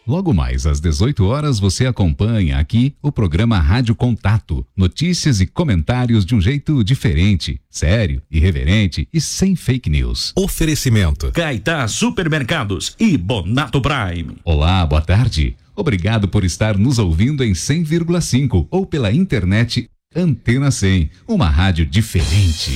Logo mais às 18 horas você acompanha aqui o programa Rádio Contato. Notícias e comentários de um jeito diferente, sério, irreverente e sem fake news. Oferecimento: Caetá Supermercados e Bonato Prime. Olá, boa tarde. Obrigado por estar nos ouvindo em 100,5 ou pela internet Antena 100, uma rádio diferente.